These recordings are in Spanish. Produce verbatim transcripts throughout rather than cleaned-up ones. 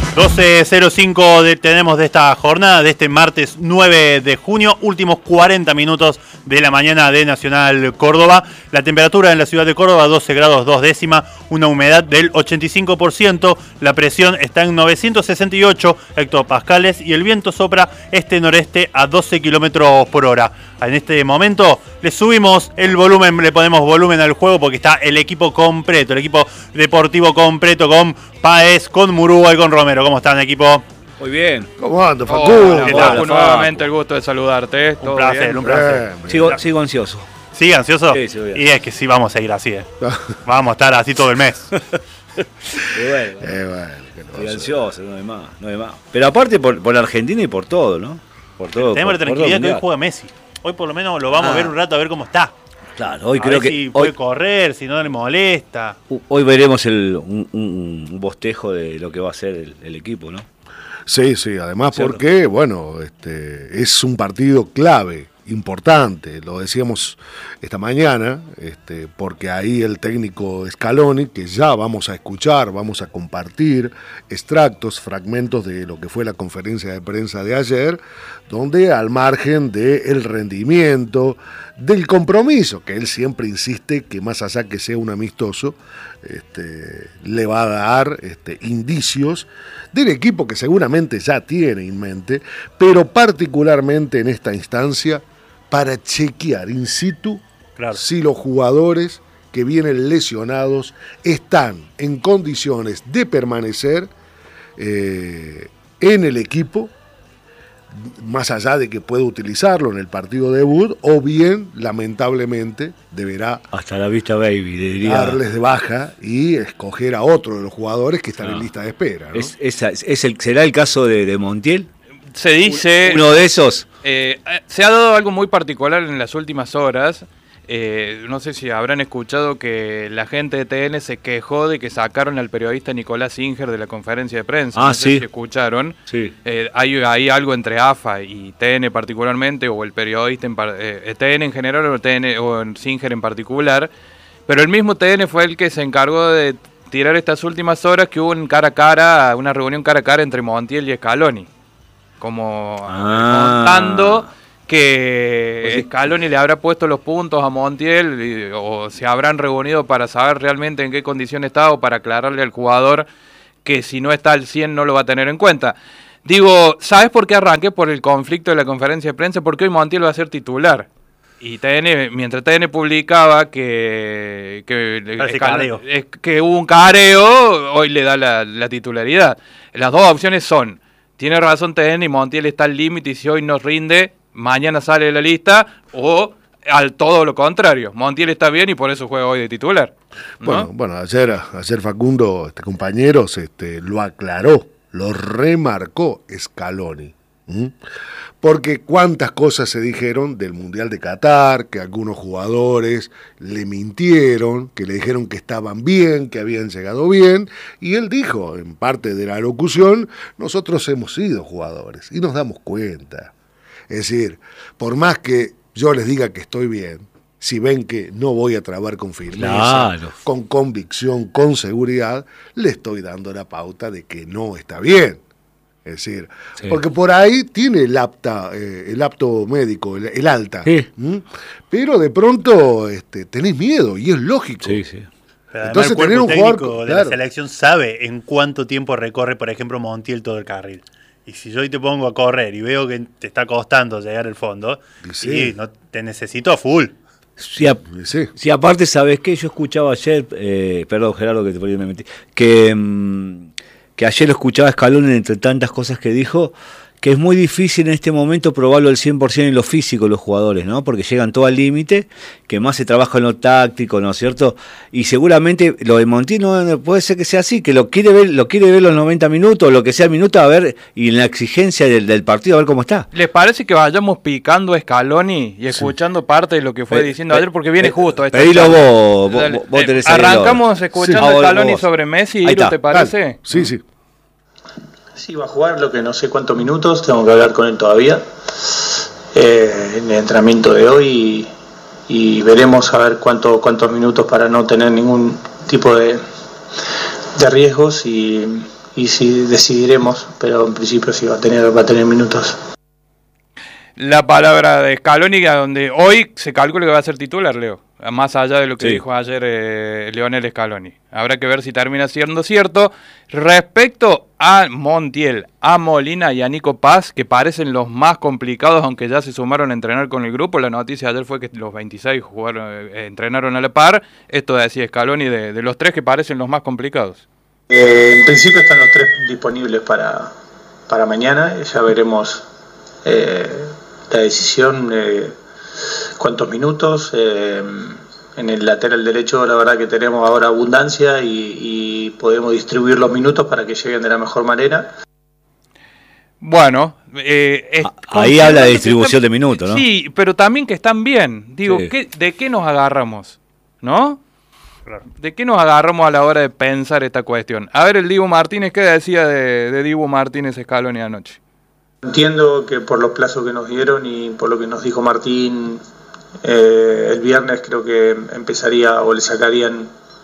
doce cero cinco de, tenemos de esta jornada, de este martes nueve de junio, últimos cuarenta minutos de la mañana de Nacional Córdoba. La temperatura en la ciudad de Córdoba, doce grados dos décimas, una humedad del ochenta y cinco por ciento, la presión está en novecientos sesenta y ocho hectopascales y el viento sopra este-noreste a doce kilómetros por hora. En este momento le subimos el volumen, le ponemos volumen al juego porque está el equipo completo, el equipo deportivo completo con Páez, con Murúa y con Romero. ¿Cómo están, equipo? Muy bien. ¿Cómo anda, Facu? Hola, ¿Qué Facu, tal? nuevamente el gusto de saludarte. Un placer, bien? un placer. Bien, Sigo, bien. sigo ansioso. ¿Sigue ansioso? Sí, sí, bien. Y es que sí, vamos a seguir así, ¿eh? Vamos a estar así todo el mes. Y bueno, Eh, bueno, qué estoy cosa. ansioso, no hay más, no hay más. Pero aparte por, por la Argentina y por todo, ¿no? Por todo. Tenemos por, la por tranquilidad todo que hoy mundial. juega Messi. Hoy por lo menos lo vamos Ah. a ver un rato a ver cómo está. Claro, hoy a creo ver que si puede hoy, correr, si no le molesta. hoy veremos el, un, un, un bostejo de lo que va a ser el, el equipo, ¿no? Sí, sí, además ¿Cierto? porque, bueno, este, es un partido clave, importante, lo decíamos esta mañana, este, porque ahí el técnico Scaloni, que ya vamos a escuchar, vamos a compartir extractos, fragmentos de lo que fue la conferencia de prensa de ayer, donde al margen del rendimiento, del compromiso, que él siempre insiste que más allá que sea un amistoso, este, le va a dar este, indicios del equipo que seguramente ya tiene en mente, pero particularmente en esta instancia para chequear in situ Claro. si los jugadores que vienen lesionados están en condiciones de permanecer eh, en el equipo, más allá de que pueda utilizarlo en el partido debut, o bien, lamentablemente, deberá Hasta la vista, baby, diría. darles de baja y escoger a otro de los jugadores que están Ah. en lista de espera, ¿no? Es, esa- es el, ¿Será el caso de, de Montiel? Se dice, Uno de esos. eh, eh, se ha dado algo muy particular en las últimas horas. Eh, no sé si habrán escuchado que la gente de T N se quejó de que sacaron al periodista Nicolás Singer de la conferencia de prensa. Ah, no sé sí. si escucharon. Sí. Eh, hay, hay algo entre A F A y T N particularmente, o el periodista, en par- eh, T N en general o, T N, o en Singer en particular. Pero el mismo T N fue el que se encargó de tirar estas últimas horas que hubo un cara a cara, una reunión cara a cara entre Montiel y Scaloni. Como Ah. contando que Pues sí. Scaloni le habrá puesto los puntos a Montiel y- o se habrán reunido para saber realmente en qué condición está o para aclararle al jugador que si no está al cien no lo va a tener en cuenta. Digo, ¿sabes por qué arranqué? Por el conflicto de la conferencia de prensa, porque hoy Montiel va a ser titular. Y T N, mientras T N publicaba que, que, Parece Scaloni- careo. es que hubo un careo, hoy le da la, la titularidad. Las dos opciones son, tiene razón T N y Montiel está al límite y si hoy no rinde, mañana sale de la lista, o al todo lo contrario, Montiel está bien y por eso juega hoy de titular, ¿no? Bueno, bueno, ayer, ayer Facundo, este, compañeros, este, lo aclaró, lo remarcó Scaloni. ¿Mm? Porque cuántas cosas se dijeron del Mundial de Qatar, que algunos jugadores le mintieron, que le dijeron que estaban bien, que habían llegado bien, y él dijo, en parte de la locución, nosotros hemos sido jugadores y nos damos cuenta. Es decir, por más que yo les diga que estoy bien, si ven que no voy a trabar con firmeza, Claro. con convicción, con seguridad, le estoy dando la pauta de que no está bien. Es decir, Sí. porque por ahí tiene el apta, eh, el apto médico, el, el alta. Sí. ¿Mm? Pero de pronto este, tenés miedo y es lógico. Sí, sí. Pero además Entonces, el cuerpo tener un jugador, técnico de claro. la selección sabe en cuánto tiempo recorre, por ejemplo, Montiel todo el carril. Y si yo hoy te pongo a correr y veo que te está costando llegar al fondo, Y y sí. no, te necesito a full. Sí, a- Y sí. sí, aparte, ¿sabes qué? Yo escuchaba ayer, eh, perdón Gerardo que te ponía me metí, que, mm, que ayer lo escuchaba a Scaloni entre tantas cosas que dijo, que es muy difícil en este momento probarlo al cien por ciento en lo físico los jugadores, ¿no? Porque llegan todo al límite, que más se trabaja en lo táctico, ¿no es cierto? Y seguramente lo de Montiel no, no puede ser que sea así, que lo quiere ver, lo quiere ver los noventa minutos, lo que sea el minuto, a ver, y en la exigencia del, del partido, a ver cómo está. ¿Les parece que vayamos picando a Scaloni y escuchando parte de lo que fue Pe- diciendo pe- ayer? Porque viene pe- justo esta pedilo charla. vos, vos- Dale. vos- vos Eh, tenés ahí el Arrancamos orden. escuchando Sí. a Ah, Scaloni vos. sobre Messi, Ahí Iru, está. ¿te parece? Dale. Sí, sí. Sí, va a jugar lo que no sé cuántos minutos, tengo que hablar con él todavía eh, en el entrenamiento de hoy y, y veremos a ver cuánto, cuántos minutos para no tener ningún tipo de, de riesgos y, y si decidiremos, pero en principio sí va a tener, va a tener minutos. La palabra de Scaloni, donde hoy se calcula que va a ser titular, Leo, más allá de lo que sí. dijo ayer eh, Lionel Scaloni. Habrá que ver si termina siendo cierto. Respecto a Montiel, a Molina y a Nico Paz, que parecen los más complicados, aunque ya se sumaron a entrenar con el grupo. La noticia ayer fue que los veintiséis jugaron, eh, entrenaron a la par. Esto decía Scaloni de, de los tres que parecen los más complicados. Eh, en principio están los tres disponibles para, para mañana. Ya veremos eh, la decisión, eh, cuántos minutos. Eh, en el lateral derecho la verdad que tenemos ahora abundancia y, y podemos distribuir los minutos para que lleguen de la mejor manera. Bueno, eh, es, ahí habla de distribución están, de minutos, ¿no? Sí, pero también que están bien. Digo, sí. ¿qué, ¿de qué nos agarramos? ¿No? ¿De qué nos agarramos a la hora de pensar esta cuestión? A ver, el Dibu Martínez, ¿qué decía de, de Dibu Martínez Scaloni anoche? Entiendo que por los plazos que nos dieron y por lo que nos dijo Martín, eh, el viernes creo que empezaría o le sacarían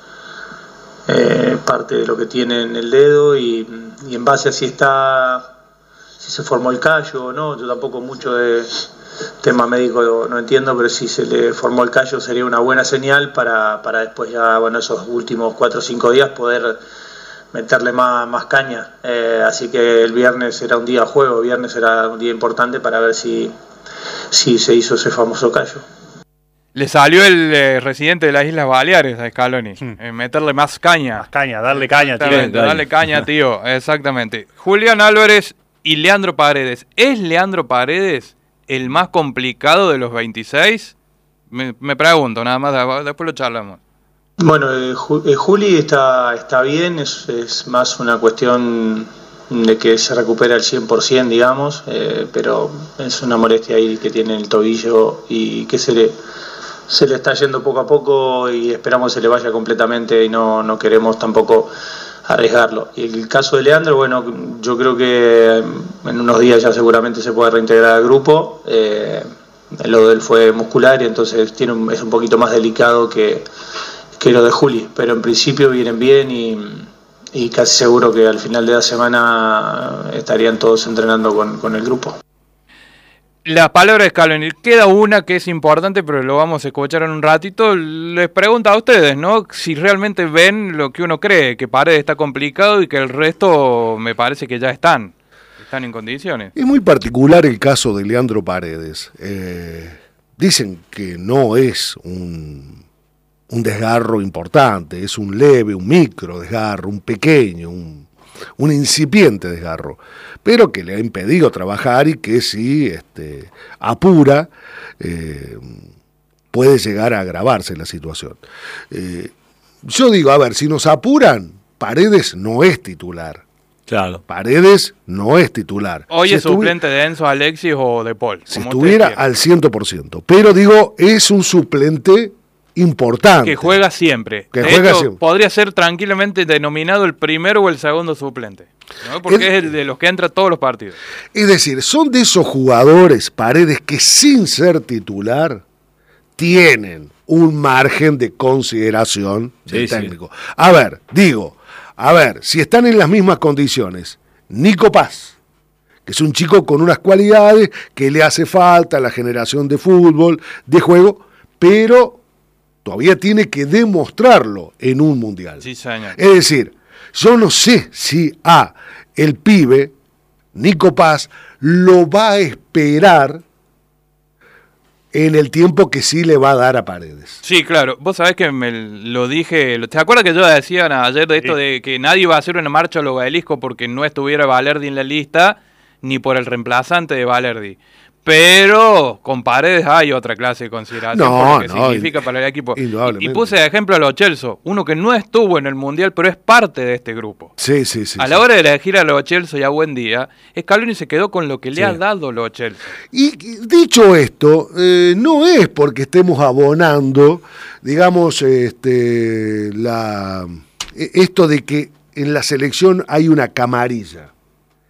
eh, parte de lo que tiene en el dedo y, y en base a si está, si se formó el callo o no. Yo tampoco mucho de tema médico no entiendo, pero si se le formó el callo sería una buena señal para, para después ya, bueno, esos últimos cuatro o cinco días poder meterle más, más caña. Eh, así que el viernes era un día a juego, el viernes era un día importante para ver si, si se hizo ese famoso callo. Le salió el eh, residente de las Islas Baleares a Scaloni, hmm. eh, meterle más caña. Más caña, darle caña, tío. Darle caña, tío, exactamente. Julián Álvarez y Leandro Paredes. ¿Es Leandro Paredes el más complicado de los veintiséis? Me, me pregunto, nada más, después lo charlamos. Bueno, eh, Juli está, está bien, es, es más una cuestión de que se recupera al cien por ciento, digamos, eh, pero es una molestia ahí que tiene el tobillo y que se le, se le está yendo poco a poco y esperamos que se le vaya completamente y no, no queremos tampoco arriesgarlo. Y el caso de Leandro, bueno, yo creo que en unos días ya seguramente se puede reintegrar al grupo. Eh, lo de él fue muscular y entonces tiene un, es un poquito más delicado que que lo de Juli, pero en principio vienen bien y, y casi seguro que al final de la semana estarían todos entrenando con, con el grupo. La palabra de Scaloni, queda una que es importante, pero lo vamos a escuchar en un ratito. Les pregunto a ustedes, ¿no? Si realmente ven lo que uno cree, que Paredes está complicado y que el resto me parece que ya están, están en condiciones. Es muy particular el caso de Leandro Paredes. Eh, dicen que no es un... un desgarro importante, es un leve, un micro desgarro, un pequeño, un, un incipiente desgarro, pero que le ha impedido trabajar y que si este, apura eh, puede llegar a agravarse la situación. Eh, yo digo, a ver, si nos apuran, Paredes no es titular. Claro. Paredes no es titular. Hoy si es suplente de Enzo Alexis o de Paul. Si estuviera al cien por ciento, pero digo, es un suplente importante. Que juega siempre. Que de juega hecho, siempre. Podría ser tranquilamente denominado el primero o el segundo suplente, ¿no? Porque es, es el de los que entra todos los partidos. Es decir, son de esos jugadores, Paredes, que sin ser titular tienen un margen de consideración del sí, técnico. Sí. A ver, digo, a ver, si están en las mismas condiciones, Nico Paz, que es un chico con unas cualidades que le hace falta la generación de fútbol, de juego, pero todavía tiene que demostrarlo en un mundial. Sí, señor. Es decir, yo no sé si a el pibe, Nico Paz, lo va a esperar en el tiempo que sí le va a dar a Paredes. Sí, claro. Vos sabés que me lo dije... ¿Te acuerdas que yo decía ayer de esto sí. de que nadie iba a hacer una marcha al obelisco porque no estuviera Valerdi en la lista, ni por el reemplazante de Valerdi? Pero con Paredes hay otra clase de consideración no, por lo que no, significa para el equipo. Y, y puse de ejemplo a Lo Celso, uno que no estuvo en el Mundial, pero es parte de este grupo. Sí, sí, sí. A sí. la hora de elegir a Lo Celso y a Buen Día, Scaloni se quedó con lo que le sí. ha dado Lo Celso. Y, y dicho esto, eh, no es porque estemos abonando, digamos, este, la, esto de que en la selección hay una camarilla.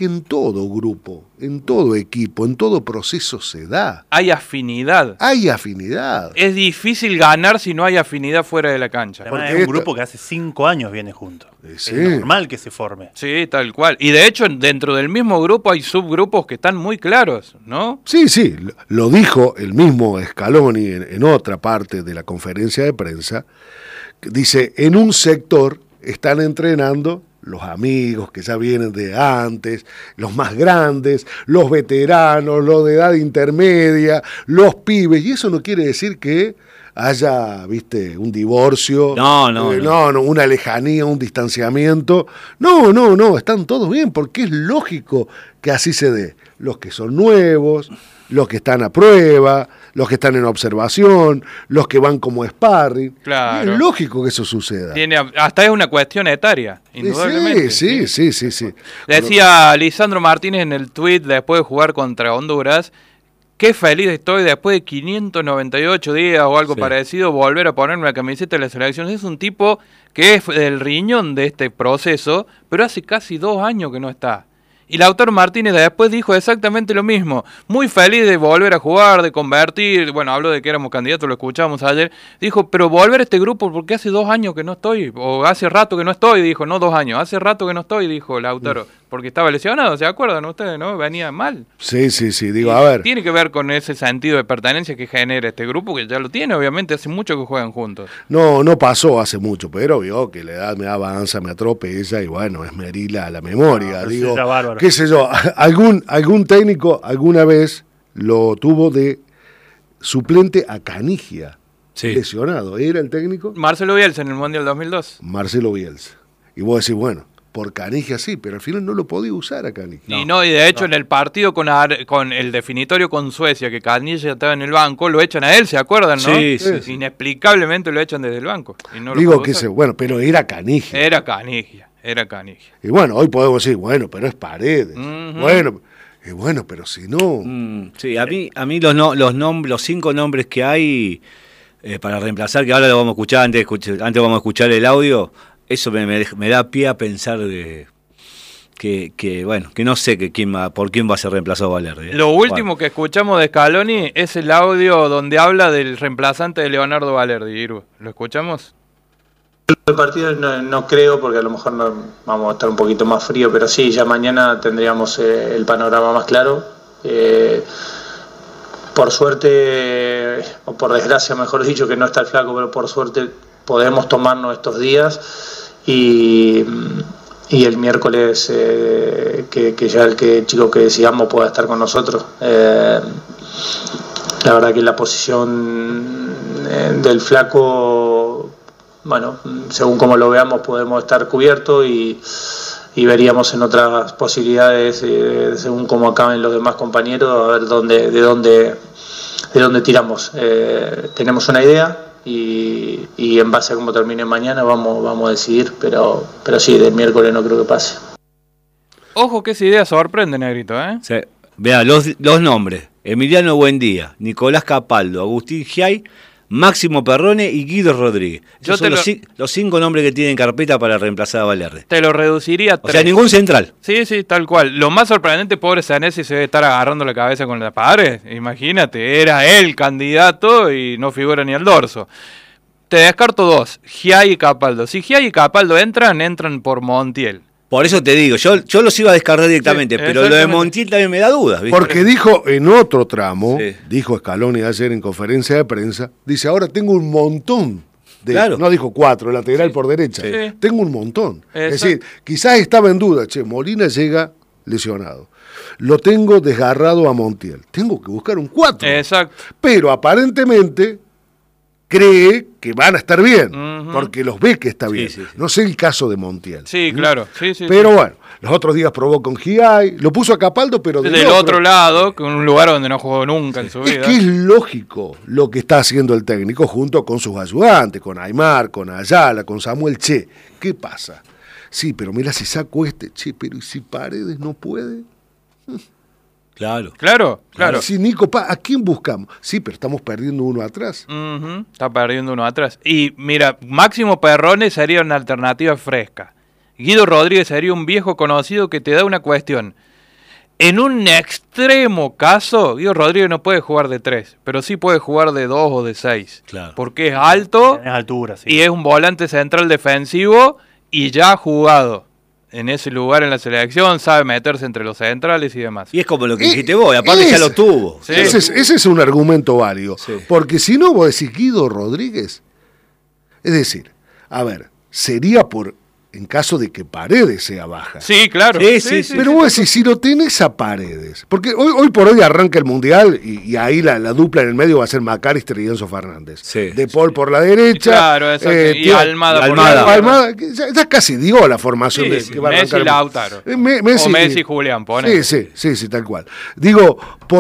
que en todo grupo, en todo equipo, en todo proceso se da. Hay afinidad. Hay afinidad. Es difícil ganar si no hay afinidad fuera de la cancha. Además, Porque es un esto- grupo que hace cinco años viene junto. Eh, sí. Es normal que se forme. Sí, tal cual. Y de hecho, dentro del mismo grupo hay subgrupos que están muy claros, ¿no? Sí, sí, lo- lo dijo el mismo Scaloni en, en otra parte de la conferencia de prensa. Que dice, en un sector están entrenando los amigos que ya vienen de antes, los más grandes, los veteranos, los de edad intermedia, los pibes, y eso no quiere decir que haya, viste, un divorcio, No, no, eh, no. no, no, una lejanía, un distanciamiento. No, no, no, están todos bien, porque es lógico que así se dé. Los que son nuevos, los que están a prueba, los que están en observación, los que van como sparring. Claro. Es lógico que eso suceda. Tiene, hasta es una cuestión etaria, indudablemente. Sí, sí, sí, sí, sí. Decía Lisandro Martínez en el tweet después de jugar contra Honduras, qué feliz estoy después de quinientos noventa y ocho días o algo Sí. parecido, volver a ponerme la camiseta de la selección. Es un tipo que es el riñón de este proceso, pero hace casi dos años que no está. Y Lautaro Martínez después dijo exactamente lo mismo. Muy feliz de volver a jugar, de convertir. Bueno, habló de que éramos candidatos, lo escuchábamos ayer. Dijo, pero volver a este grupo porque hace dos años que no estoy. O hace rato que no estoy, dijo. No dos años. Hace rato que no estoy, dijo Lautaro. Porque estaba lesionado, ¿se acuerdan ustedes, no? Venía mal. Sí, sí, sí. Digo, Y a ver. Tiene que ver con ese sentido de pertenencia que genera este grupo, que ya lo tiene, obviamente. Hace mucho que juegan juntos. No, no pasó hace mucho, pero vio que la edad me avanza, me atropella y bueno, esmerila la memoria. pero Digo, sí está bárbaro. qué sé yo, algún, algún técnico alguna vez lo tuvo de suplente a Canigia, Sí. lesionado. ¿Era el técnico? Marcelo Bielsa en el Mundial dos mil dos. Marcelo Bielsa. Y vos decís, bueno, por Canigia sí, pero al final no lo podía usar a Canigia. Y no, y de hecho en el partido con, Ar- con el definitorio con Suecia, que Canilla estaba en el banco, lo echan a él, ¿se acuerdan, no? Sí, sí, sí. Inexplicablemente lo echan desde el banco. Y no lo Digo pudo que usar. se, bueno, pero era Canigia. Era Canigia, era Canigia. Y bueno, hoy podemos decir, bueno, pero es Paredes. Ujú. Bueno, y bueno, pero si no. Mm, sí, a mí, a mí los, no, los, nom- los cinco nombres que hay eh, para reemplazar, que ahora lo vamos a escuchar, antes, de escuch- antes vamos a escuchar el audio, eso me, me, me da pie a pensar de, que, que, bueno, que no sé que quién va, por quién va a ser reemplazado Valerde. ¿eh? Lo último que escuchamos de Scaloni es el audio donde habla del reemplazante de Leonardo Valerdi, Iru. ¿Lo escuchamos? El partido no, no creo, porque a lo mejor no, vamos a estar un poquito más frío, pero sí, ya mañana tendríamos eh, el panorama más claro. Eh, por suerte, o por desgracia mejor dicho, que no está el flaco, pero por suerte podemos tomarnos estos días y, y el miércoles eh, que, que ya el que el chico que decíamos pueda estar con nosotros. Eh, la verdad que la posición eh, del flaco, bueno, según como lo veamos podemos estar cubiertos y, y veríamos en otras posibilidades eh, según cómo acaben los demás compañeros a ver dónde, de dónde de dónde tiramos. Eh, tenemos una idea y, y en base a cómo termine mañana vamos, vamos a decidir, pero, pero sí, del miércoles no creo que pase. Ojo que esa idea sorprende, Negrito, ¿eh? O sea, vea, los, los nombres: Emiliano Buendía, Nicolás Capaldo, Agustín Giai, Máximo Perrone y Guido Rodríguez. Yo Esos te son los, lo- ci- los cinco nombres que tienen carpeta para reemplazar a Valerde. Te lo reduciría a O tres. sea, ningún central. Sí, sí, tal cual. Lo más sorprendente, pobre Sanesi se debe estar agarrando la cabeza con la pared. Imagínate, era él candidato y no figura ni al dorso. Te descarto dos, Giai y Capaldo. Si Giai y Capaldo entran, entran por Montiel. Por eso te digo, yo, yo los iba a descartar directamente, Sí, pero lo de exactamente. Montiel también me da dudas, ¿viste? Porque dijo en otro tramo, Sí. dijo Scaloni ayer en conferencia de prensa, dice, ahora tengo un montón de, Claro. no dijo cuatro, lateral Sí. por derecha, Sí. tengo un montón. Es Exacto. decir, quizás estaba en duda, che, Molina llega lesionado, lo tengo desgarrado a Montiel, tengo que buscar un cuatro. Exacto. Pero aparentemente cree que van a estar bien, Ujú. porque los ve que está Sí, bien. sí, sí. No sé el caso de Montiel. Sí, claro. Sí, sí, Pero sí. bueno, los otros días probó con Giai, lo puso a Capaldo, pero Del otro lado, que un lugar donde no jugó nunca en su Es vida. que es lógico lo que está haciendo el técnico junto con sus ayudantes, con Aymar, con Ayala, con Samuel. Che, ¿qué pasa? Sí, pero mira, si saco este, che, pero ¿y si Paredes no puede? Claro. Claro, claro. Si Nico, Pa- ¿a quién buscamos? Sí, pero estamos perdiendo uno atrás. Ujú, está perdiendo uno atrás. Y mira, Máximo Perrone sería una alternativa fresca. Guido Rodríguez sería un viejo conocido que te da una cuestión. En un extremo caso, Guido Rodríguez no puede jugar de tres, pero sí puede jugar de dos o de seis. Claro. Porque es alto Tenés altura, sí. y es un volante central defensivo y ya ha jugado en ese lugar en la selección, sabe meterse entre los centrales y demás. Y es como lo que Eh, dijiste vos, y aparte es- ya lo tuvo. Sí. Ese, es, ese es un argumento válido. Sí. Porque si no, vos decís Guido Rodríguez. Es decir, a ver, sería por en caso de que Paredes sea baja. Sí, claro. Sí, sí, sí. Pero vos decís, si lo tenés a Paredes, porque hoy, hoy por hoy arranca el Mundial y, y ahí la, la dupla en el medio va a ser McAllister y Enzo Fernández. Sí, de Paul por la derecha. Claro, exacto. eh, y Tio- Almada, y por Almada. la izquierda. Almada, que ya, ya casi dio la formación Sí, de, sí, que va a Messi arrancar. el- Lautaro. Eh, Me- Messi, O Messi Julián, pone. Sí, sí, sí, sí, tal cual. Digo,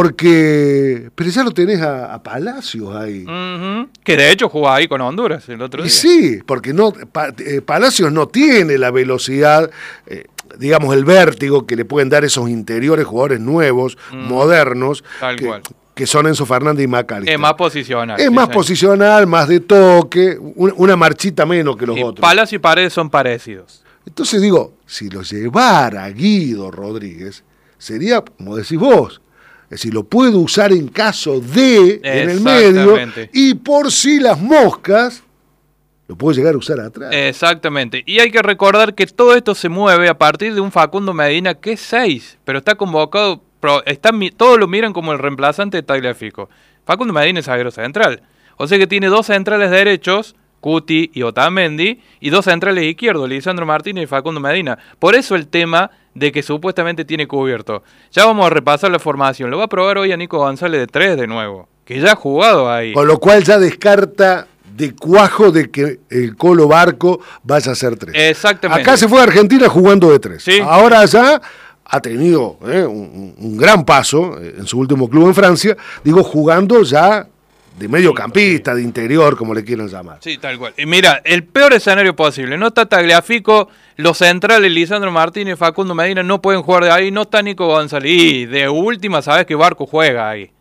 porque. Pero ya lo tenés a, a Palacios ahí. Ujú. Que de hecho jugó ahí con Honduras el otro Y día. sí, porque no Pa- eh, Palacios no tiene la velocidad, eh, digamos, el vértigo que le pueden dar esos interiores jugadores nuevos, modernos, Tal que, cual. que son Enzo Fernández y McAllister. Es más posicional. Es sí, más sí. posicional, más de toque, un- una marchita menos que los Y otros. Palacio y Paredes son parecidos. Entonces digo, si lo llevara Guido Rodríguez, sería, como decís vos, es decir, lo puedo usar en caso de, en el medio, Exactamente. y por si las moscas, lo puedo llegar a usar atrás. Exactamente. Y hay que recordar que todo esto se mueve a partir de un Facundo Medina que es seis, pero está convocado, pro- está, mi- todos lo miran como el reemplazante de Tagliafico. Facundo Medina es zaguero central. O sea que tiene dos centrales derechos, Cuti y Otamendi, y dos centrales izquierdos, Lisandro Martínez y Facundo Medina. Por eso el tema de que supuestamente tiene cubierto. Ya vamos a repasar la formación. Lo va a probar hoy a Nico González de tres de nuevo, que ya ha jugado ahí. Con lo cual ya descarta de cuajo de que el Colo Barco vaya a ser tres. Exactamente. Acá se fue a Argentina jugando de tres. Sí. Ahora ya ha tenido eh, un, un gran paso eh, en su último club en Francia, digo, jugando ya de mediocampista, de interior, como le quieran llamar. Sí, tal cual. Y mira, el peor escenario posible. No está Tagliafico, los centrales, Lisandro Martínez, Facundo Medina, no pueden jugar de ahí. No está Nico González. Y de última, sabes que Barco juega ahí.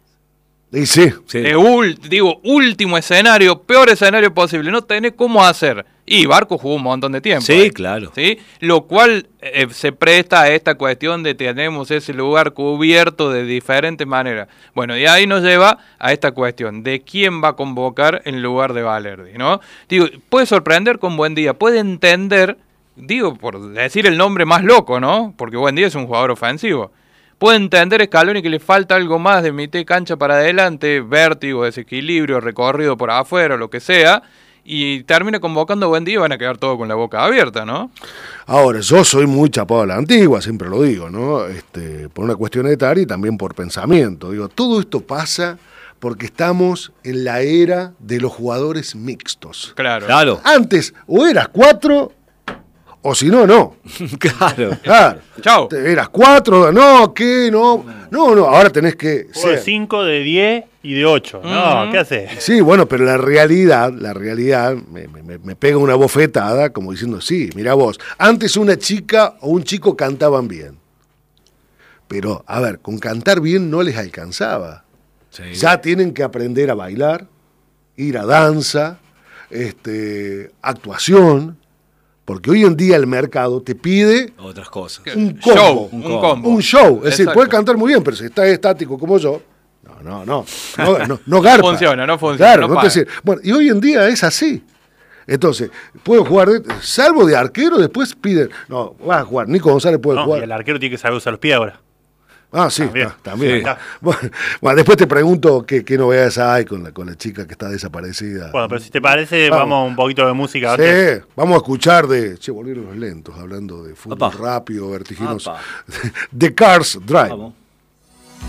Y sí, Sí. De ul- digo, último escenario, peor escenario posible. No tenés cómo hacer. Y Barco jugó un montón de tiempo. Sí, ahí. claro. ¿Sí? Lo cual eh, se presta a esta cuestión de tenemos ese lugar cubierto de diferentes maneras. Bueno, y ahí nos lleva a esta cuestión de quién va a convocar en lugar de Valerdi, ¿no? Digo, puede sorprender con Buendía, puede entender, digo, por decir el nombre más loco, ¿no? Porque Buendía es un jugador ofensivo. Puede entender Scaloni que le falta algo más de mitad de cancha para adelante, vértigo, desequilibrio, recorrido por afuera, lo que sea, y termina convocando a Buendía y van a quedar todos con la boca abierta, ¿no? ahora yo soy muy chapado a la antigua, siempre lo digo, ¿no? Este, por una cuestión etaria y también por pensamiento. Digo, todo esto pasa porque estamos en la era de los jugadores mixtos. Claro. Claro, Antes, o eras cuatro, o si no, no. claro. Claro. Chao. Te- Eras cuatro, no, ¿qué? No, no, no, ahora tenés que Juego de ser. cinco, de diez y de ocho. No, Ujú. ¿qué haces? Sí, bueno, pero la realidad, la realidad me, me- me pega una bofetada como diciendo, sí, mira vos, antes una chica o un chico cantaban bien. Pero, a ver, con cantar bien no les alcanzaba. Sí. Ya tienen que aprender a bailar, ir a danza, este, actuación, porque hoy en día el mercado te pide Otras cosas. un combo, Show, un combo. combo. un show. Es decir, Exacto. puede cantar muy bien, pero si está estático como yo, no, no, no, no, no, no garpa. funciona, no funciona, Claro, no no te paga. sirve. Bueno, y hoy en día es así. Entonces, puedo jugar, de- salvo de arquero, después piden, no, vas a jugar, Nico González puede No, y jugar. el arquero tiene que saber usar los pies ahora. Ah, sí, También. ah, también. Sí. Bueno, bueno, después te pregunto qué, qué novedades hay con la, con la chica que está desaparecida. Bueno, pero si te parece, Vamos. vamos, un poquito de música. a Sí, ver qué- vamos a escuchar de. Che, volvieron los lentos, hablando de fútbol Opa. rápido, vertiginoso. Opa. The Cars Drive. Vamos.